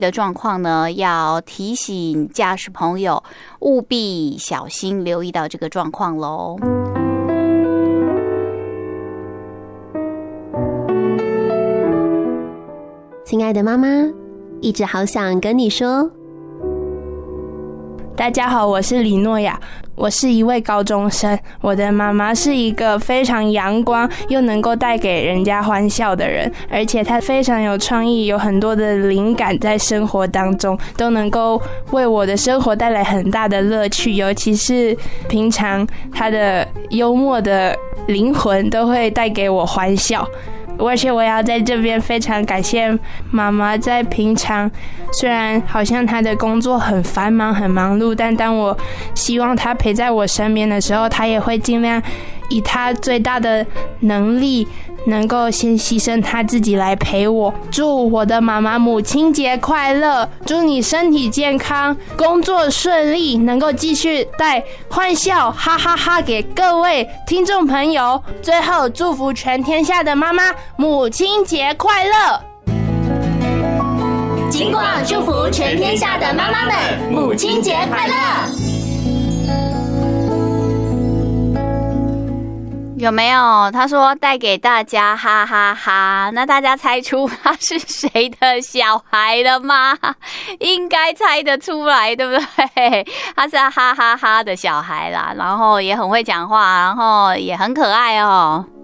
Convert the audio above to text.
的状况呢，要提醒驾驶朋友务必小心留意到这个状况咯。 亲爱的妈妈，一直好想跟你说。 大家好，我是李诺亚，我是一位高中生。我的妈妈是一个非常阳光又能够带给人家欢笑的人，而且她非常有创意，有很多的灵感在生活当中，都能够为我的生活带来很大的乐趣。尤其是平常她的幽默的灵魂都会带给我欢笑。而且我要在这边非常感谢妈妈，在平常虽然好像她的工作很繁忙很忙碌，但当我希望她陪在我身边的时候，她也会尽量以她最大的能力能够先牺牲她自己来陪我。祝我的妈妈母亲节快乐，祝你身体健康，工作顺利，能够继续带欢笑哈哈哈给各位听众朋友。最后祝福全天下的妈妈母亲节快乐。 金广祝福全天下的妈妈们母亲节快乐。 有没有？他说带给大家哈哈哈，那大家猜出他是谁的小孩了吗？应该猜得出来，对不对？他是哈哈哈的小孩啦，然后也很会讲话，然后也很可爱哦。